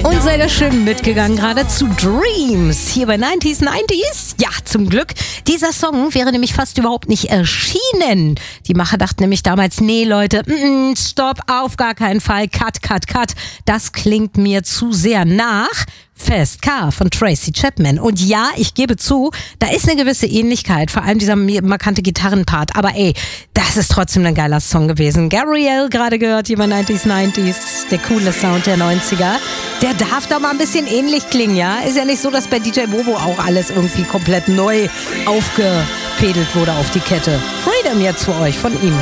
Und seid ihr schön mitgegangen gerade zu Dreams hier bei 90s. Ja, zum Glück. Dieser Song wäre nämlich fast überhaupt nicht erschienen. Die Macher dachten nämlich damals, nee Leute, stopp, auf gar keinen Fall, cut. Das klingt mir zu sehr nach Fast Car von Tracy Chapman. Und ja, ich gebe zu, da ist eine gewisse Ähnlichkeit, vor allem dieser markante Gitarrenpart. Aber ey, das ist trotzdem ein geiler Song gewesen. Gabrielle gerade gehört, hier bei 90s, der coole Sound der 90er. Der darf doch mal ein bisschen ähnlich klingen, ja? Ist ja nicht so, dass bei DJ Bobo auch alles irgendwie komplett neu aufgefädelt wurde auf die Kette. Freedom jetzt für euch von ihm.